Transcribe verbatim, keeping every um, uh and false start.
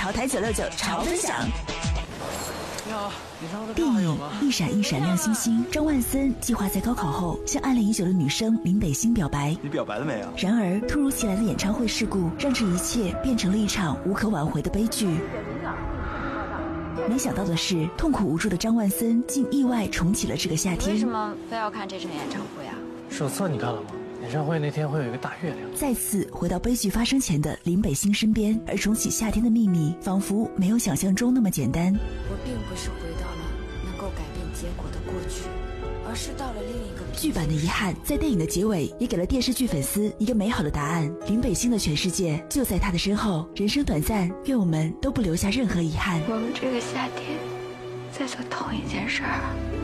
潮台九六九潮分享。 你好，演唱会的电影《一闪一闪亮星星》，张万森计划在高考后向暗恋已久的女生林北星表白。 你表白了没有？ 然而，突如其来的演唱会事故让这一切变成了一场无可挽回的悲剧。没想到的是，痛苦无助的张万森竟意外重启了这个夏天。 为什么非要看这场演唱会啊？ 手册你看了吗？演唱会那天会有一个大月亮。 再次回到悲剧发生前的林北星身边，而重启夏天的秘密仿佛没有想象中那么简单。 我并不是回到了能够改变结果的过去，而是到了另一个剧版的遗憾在电影的结尾也给了电视剧粉丝一个美好的答案。林北星的全世界就在他的身后，人生短暂，愿我们都不留下任何遗憾。 我们这个夏天在做同一件事儿。